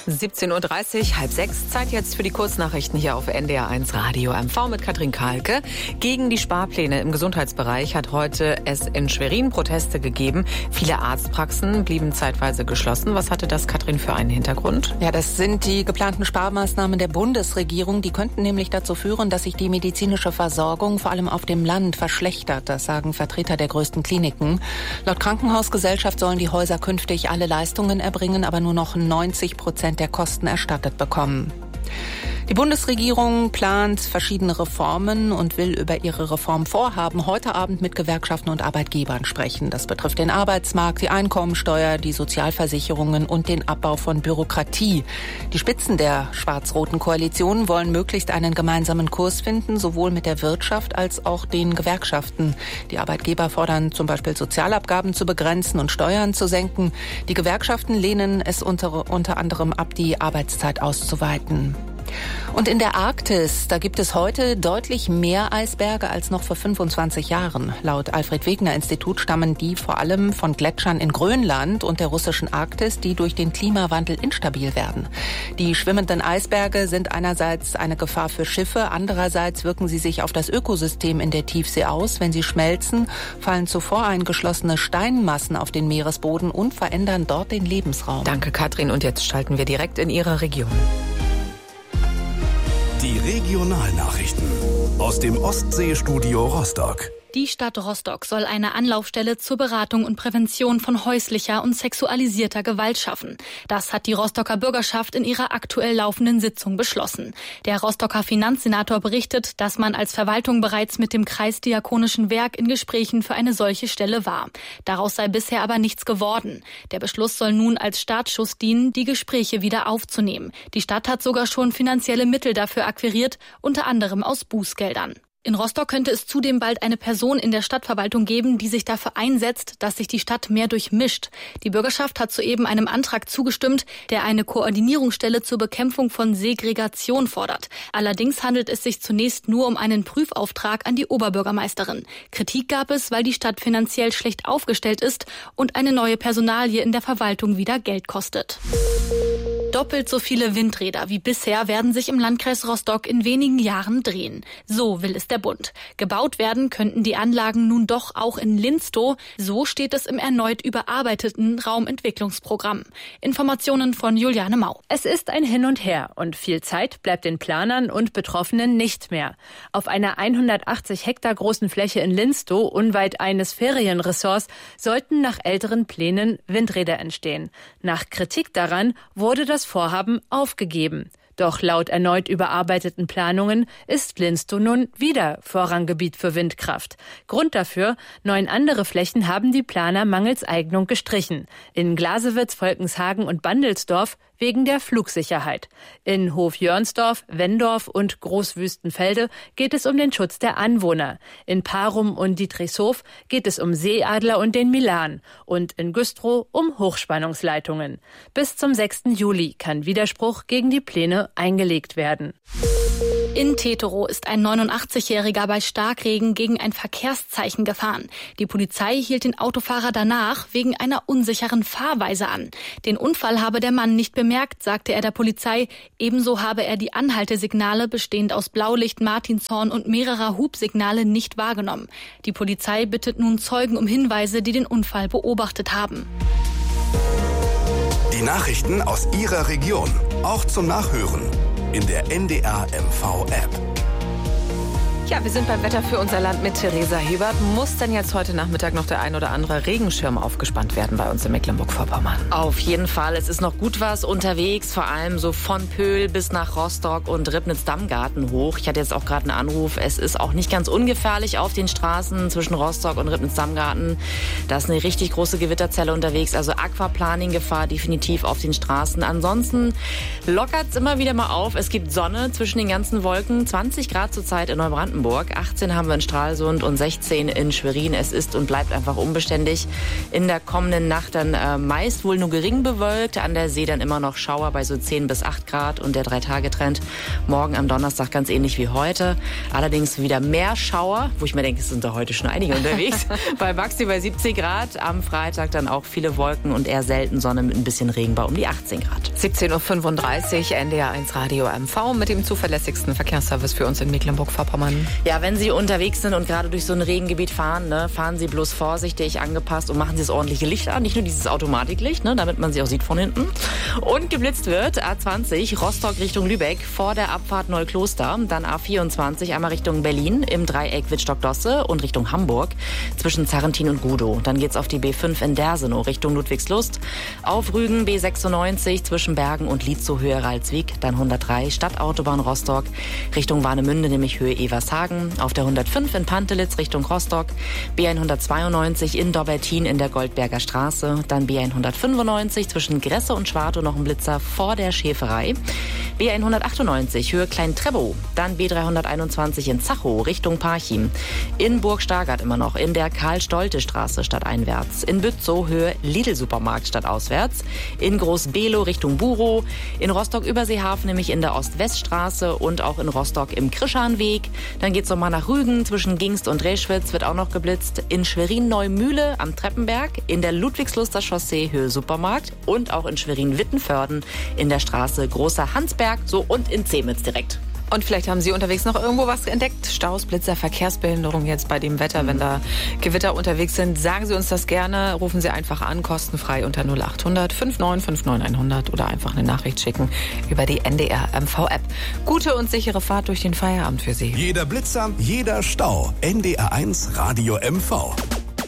17.30 Uhr, 5:30, Zeit jetzt für die Kurznachrichten hier auf NDR1 Radio MV mit Katrin Kahlke. Gegen die Sparpläne im Gesundheitsbereich hat heute es in Schwerin Proteste gegeben. Viele Arztpraxen blieben zeitweise geschlossen. Was hatte das, Katrin, für einen Hintergrund? Ja, das sind die geplanten Sparmaßnahmen der Bundesregierung. Die könnten nämlich dazu führen, dass sich die medizinische Versorgung vor allem auf dem Land verschlechtert. Das sagen Vertreter der größten Kliniken. Laut Krankenhausgesellschaft sollen die Häuser künftig alle Leistungen erbringen, aber nur noch 90% der Kosten erstattet bekommen. Die Bundesregierung plant verschiedene Reformen und will über ihre Reformvorhaben heute Abend mit Gewerkschaften und Arbeitgebern sprechen. Das betrifft den Arbeitsmarkt, die Einkommensteuer, die Sozialversicherungen und den Abbau von Bürokratie. Die Spitzen der schwarz-roten Koalition wollen möglichst einen gemeinsamen Kurs finden, sowohl mit der Wirtschaft als auch den Gewerkschaften. Die Arbeitgeber fordern zum Beispiel Sozialabgaben zu begrenzen und Steuern zu senken. Die Gewerkschaften lehnen es unter anderem ab, die Arbeitszeit auszuweiten. Und in der Arktis, da gibt es heute deutlich mehr Eisberge als noch vor 25 Jahren. Laut Alfred-Wegener-Institut stammen die vor allem von Gletschern in Grönland und der russischen Arktis, die durch den Klimawandel instabil werden. Die schwimmenden Eisberge sind einerseits eine Gefahr für Schiffe, andererseits wirken sie sich auf das Ökosystem in der Tiefsee aus. Wenn sie schmelzen, fallen zuvor eingeschlossene Steinmassen auf den Meeresboden und verändern dort den Lebensraum. Danke, Katrin. Und jetzt schalten wir direkt in Ihre Region. Die Regionalnachrichten aus dem Ostseestudio Rostock. Die Stadt Rostock soll eine Anlaufstelle zur Beratung und Prävention von häuslicher und sexualisierter Gewalt schaffen. Das hat die Rostocker Bürgerschaft in ihrer aktuell laufenden Sitzung beschlossen. Der Rostocker Finanzsenator berichtet, dass man als Verwaltung bereits mit dem Kreisdiakonischen Werk in Gesprächen für eine solche Stelle war. Daraus sei bisher aber nichts geworden. Der Beschluss soll nun als Startschuss dienen, die Gespräche wieder aufzunehmen. Die Stadt hat sogar schon finanzielle Mittel dafür akquiriert, unter anderem aus Bußgeldern. In Rostock könnte es zudem bald eine Person in der Stadtverwaltung geben, die sich dafür einsetzt, dass sich die Stadt mehr durchmischt. Die Bürgerschaft hat soeben einem Antrag zugestimmt, der eine Koordinierungsstelle zur Bekämpfung von Segregation fordert. Allerdings handelt es sich zunächst nur um einen Prüfauftrag an die Oberbürgermeisterin. Kritik gab es, weil die Stadt finanziell schlecht aufgestellt ist und eine neue Personalie in der Verwaltung wieder Geld kostet. Doppelt so viele Windräder wie bisher werden sich im Landkreis Rostock in wenigen Jahren drehen. So will es der Bund. Gebaut werden könnten die Anlagen nun doch auch in Linstow. So steht es im erneut überarbeiteten Raumentwicklungsprogramm. Informationen von Juliane Mau. Es ist ein Hin und Her und viel Zeit bleibt den Planern und Betroffenen nicht mehr. Auf einer 180 Hektar großen Fläche in Linstow, unweit eines Ferienressorts, sollten nach älteren Plänen Windräder entstehen. Nach Kritik daran wurde das Vorhaben aufgegeben. Doch laut erneut überarbeiteten Planungen ist Linstow nun wieder Vorranggebiet für Windkraft. Grund dafür: 9 andere Flächen haben die Planer mangels Eignung gestrichen. In Glasewitz, Volkenshagen und Bandelsdorf wegen der Flugsicherheit. In Hofjörnsdorf, Wendorf und Großwüstenfelde geht es um den Schutz der Anwohner. In Parum und Dietrichshof geht es um Seeadler und den Milan. Und in Güstrow um Hochspannungsleitungen. Bis zum 6. Juli kann Widerspruch gegen die Pläne eingelegt werden. In Teterow ist ein 89-Jähriger bei Starkregen gegen ein Verkehrszeichen gefahren. Die Polizei hielt den Autofahrer danach wegen einer unsicheren Fahrweise an. Den Unfall habe der Mann nicht bemerkt, sagte er der Polizei. Ebenso habe er die Anhaltesignale bestehend aus Blaulicht, Martinshorn und mehrerer Hubsignale nicht wahrgenommen. Die Polizei bittet nun Zeugen um Hinweise, die den Unfall beobachtet haben. Die Nachrichten aus Ihrer Region, auch zum Nachhören in der NDR MV-App. Ja, wir sind beim Wetter für unser Land mit Theresa Hebert. Muss denn jetzt heute Nachmittag noch der ein oder andere Regenschirm aufgespannt werden bei uns in Mecklenburg-Vorpommern? Auf jeden Fall. Es ist noch gut was unterwegs, vor allem so von Pöhl bis nach Rostock und Ribnitz-Dammgarten hoch. Ich hatte jetzt auch gerade einen Anruf. Es ist auch nicht ganz ungefährlich auf den Straßen zwischen Rostock und Ribnitz-Dammgarten. Da ist eine richtig große Gewitterzelle unterwegs, also Aquaplaning-Gefahr definitiv auf den Straßen. Ansonsten lockert es immer wieder mal auf. Es gibt Sonne zwischen den ganzen Wolken. 20 Grad zurzeit in Neubrandenburg. Charlottenburg, 18 haben wir in Stralsund und 16 in Schwerin. Es ist und bleibt einfach unbeständig. In der kommenden Nacht dann meist wohl nur gering bewölkt, an der See dann immer noch Schauer bei so 10 bis 8 Grad und der 3-Tage-Trend morgen am Donnerstag ganz ähnlich wie heute. Allerdings wieder mehr Schauer, wo ich mir denke, es sind da heute schon einige unterwegs. Bei Maxi bei 17 Grad, am Freitag dann auch viele Wolken und eher selten Sonne mit ein bisschen Regen bei um die 18 Grad. 17.35 Uhr, NDR1 Radio MV mit dem zuverlässigsten Verkehrsservice für uns in Mecklenburg-Vorpommern. Ja, wenn Sie unterwegs sind und gerade durch so ein Regengebiet fahren, fahren Sie bloß vorsichtig, angepasst und machen Sie das ordentliche Licht an. Nicht nur dieses Automatiklicht, damit man sie auch sieht von hinten. Und geblitzt wird A20 Rostock Richtung Lübeck vor der Abfahrt Neukloster. Dann A24 einmal Richtung Berlin im Dreieck Wittstock-Dosse und Richtung Hamburg zwischen Zarrentin und Gudow. Dann geht's auf die B5 in Dersenow Richtung Ludwigslust. Auf Rügen B96 zwischen Bergen und Lietzow Höhe Ralswiek. Dann 103 Stadtautobahn Rostock Richtung Warnemünde, nämlich Höhe Evershagen. Auf der 105 in Pantelitz Richtung Rostock. B192 in Dobbertin in der Goldberger Straße. Dann B195 zwischen Gresse und Schwartow noch ein Blitzer vor der Schäferei. B198 Höhe Klein-Trebow. Dann B321 in Zachow Richtung Parchim. In Burg-Stargard immer noch in der Karl-Stolte-Straße stadteinwärts. In Bützow Höhe Lidl-Supermarkt stadtauswärts. In Groß-Below Richtung Burow. In Rostock-Überseehafen nämlich in der Ost-West-Straße und auch in Rostock im Krischanweg. Dann geht's nochmal nach Rügen zwischen Gingst und Reschwitz wird auch noch geblitzt. In Schwerin-Neumühle am Treppenberg. In der Ludwigsluster Chaussee Höhe Supermarkt. Und auch in Schwerin-Wittenförden in der Straße Großer Hansberg. So und in Zemitz direkt. Und vielleicht haben Sie unterwegs noch irgendwo was entdeckt. Staus, Blitzer, Verkehrsbehinderung jetzt bei dem Wetter, wenn da Gewitter unterwegs sind. Sagen Sie uns das gerne. Rufen Sie einfach an, kostenfrei unter 0800 59 59 100 oder einfach eine Nachricht schicken über die NDR MV-App. Gute und sichere Fahrt durch den Feierabend für Sie. Jeder Blitzer, jeder Stau. NDR1 Radio MV.